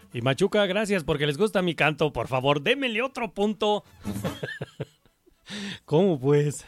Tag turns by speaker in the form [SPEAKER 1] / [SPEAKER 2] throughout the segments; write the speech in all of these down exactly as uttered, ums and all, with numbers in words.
[SPEAKER 1] Y Machuca, gracias porque les gusta mi canto. Por favor, démenle otro punto. ¿Cómo pues?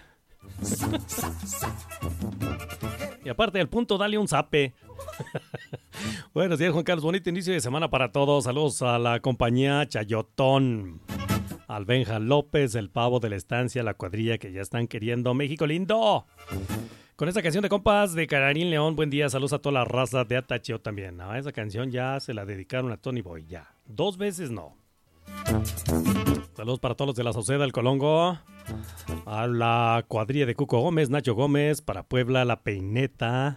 [SPEAKER 1] Y aparte del punto, dale un zape. Buenos días, Juan Carlos. Bonito inicio de semana para todos. Saludos a la compañía Chayotón. Al Benja López, el pavo de la estancia, la cuadrilla que ya están queriendo. México lindo. Con esta canción de compas de Cararín León, buen día, saludos a toda la raza de Atacheo también. Ah, esa canción ya se la dedicaron a Tony Boy, ya. Dos veces no. Saludos para todos los de la Sauceda, el Colongo. A la cuadrilla de Cuco Gómez, Nacho Gómez. Para Puebla, la Peineta.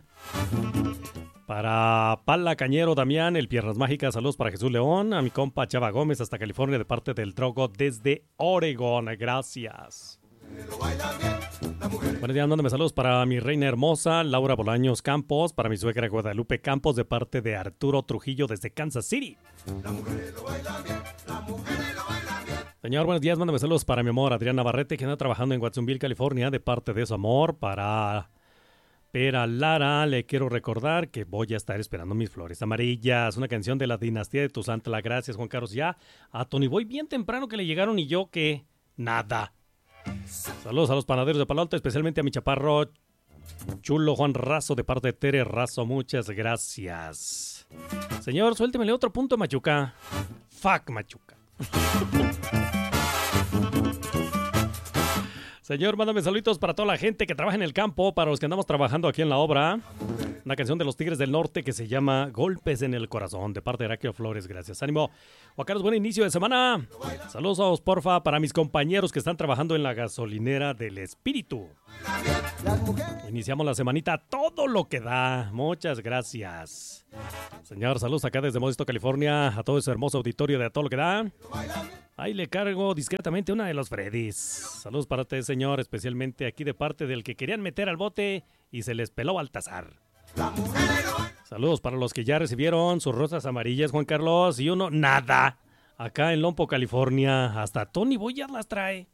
[SPEAKER 1] Para Pala Cañero, Damián, el Piernas Mágicas. Saludos para Jesús León. A mi compa Chava Gómez, hasta California, de parte del Drogo desde Oregón. Gracias. Buenos días, mándame saludos para mi reina hermosa, Laura Bolaños Campos, para mi suegra Guadalupe Campos, de parte de Arturo Trujillo desde Kansas City. Señor, buenos días, mándame saludos para mi amor Adriana Navarrete, que anda trabajando en Watsonville, California, de parte de su amor. Para Pera Lara, le quiero recordar que voy a estar esperando mis flores amarillas, una canción de la dinastía de tu santa. La gracias, Juan Carlos. Ya a Tony Boy bien temprano que le llegaron y yo que nada. Saludos a los panaderos de Palo Alto, especialmente a mi chaparro chulo Juan Razo, de parte de Tere Razo. Muchas gracias. Señor, suéltemele otro punto, Machuca. Fuck, Machuca. Señor, mándame saluditos para toda la gente que trabaja en el campo, para los que andamos trabajando aquí en la obra. Una canción de los Tigres del Norte que se llama Golpes en el Corazón, de parte de Heraclio Flores. Gracias, ánimo. Juan Carlos, buen inicio de semana. Saludos, porfa, para mis compañeros que están trabajando en la gasolinera del Espíritu. Iniciamos la semanita a todo lo que da. Muchas gracias. Señor, saludos acá desde Modesto, California, a todo ese hermoso auditorio de A Todo Lo Que Da. Ahí le cargo discretamente una de los Freddys. Saludos para usted, señor, especialmente aquí de parte del que querían meter al bote y se les peló Baltasar. Saludos para los que ya recibieron sus rosas amarillas, Juan Carlos, y uno nada. Acá en Lompo, California, hasta Tony Boyas las trae.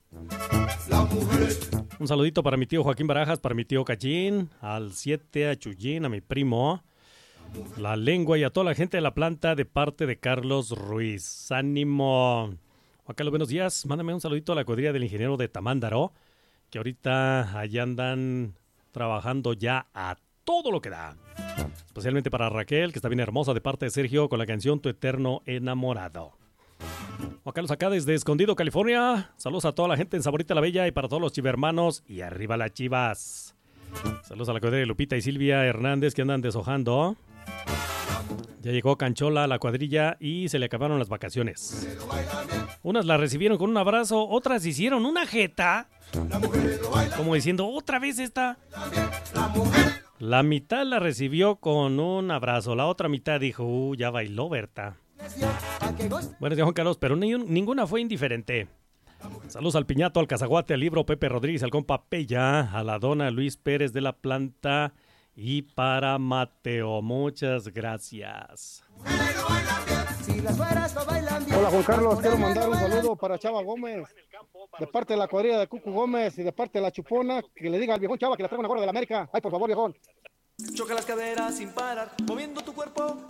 [SPEAKER 1] Un saludito para mi tío Joaquín Barajas, para mi tío Cachín, al siete, a Chuyín, a mi primo La Lengua y a toda la gente de la planta de parte de Carlos Ruiz. ¡Ánimo! Juan Carlos, buenos días. Mándame un saludito a la cuadrilla del ingeniero de Tamándaro, que ahorita allá andan trabajando ya a todo lo que da. Especialmente para Raquel, que está bien hermosa, de parte de Sergio, con la canción Tu Eterno Enamorado. Juan Carlos, acá desde Escondido, California. Saludos a toda la gente en Saborita la Bella y para todos los chivermanos. Y arriba las Chivas. Saludos a la cuadrilla de Lupita y Silvia Hernández, que andan deshojando. Ya llegó Canchola a la cuadrilla y se le acabaron las vacaciones. Unas la recibieron con un abrazo, otras hicieron una jeta. Como diciendo, otra vez esta. La mitad la recibió con un abrazo, la otra mitad dijo, uh, ya bailó Berta. Buenos días, Juan Carlos, pero ni un, ninguna fue indiferente. Saludos al Piñato, al Cazaguate, al Libro, Pepe Rodríguez, al compa Pella, a la dona Luis Pérez de la planta y para Mateo. Muchas gracias.
[SPEAKER 2] Hola, Juan Carlos, quiero mandar un saludo para Chava Gómez, de parte de la cuadrilla de Cucu Gómez y de parte de la Chupona, que le diga al viejón Chava que le traiga una gorra de la América. Ay, por favor, viejón.
[SPEAKER 3] Choca las caderas sin parar, moviendo tu cuerpo